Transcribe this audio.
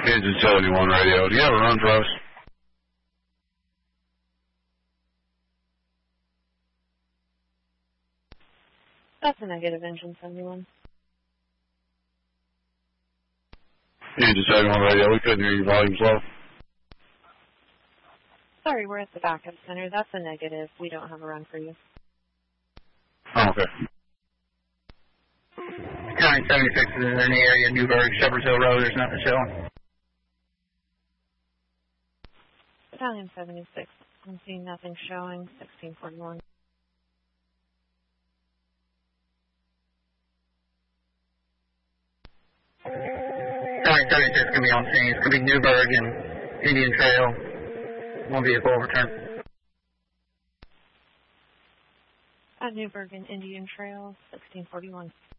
Engine 71 radio. Do you have a run for us? That's a negative, Engine 71. Engine 71 radio. We couldn't hear you. Volume's low. Sorry, we're at the backup center. That's a negative. We don't have a run for you. Oh, okay. County 76 is in the area, Newburgh, Shepherd's Hill Road. There's nothing showing. Battalion 76. I'm seeing nothing showing. 1641. County 76 is going to be on scene. It's going to be Newburgh and Indian Trail. One vehicle overturned. At Newburgh and Indian Trail, 1641.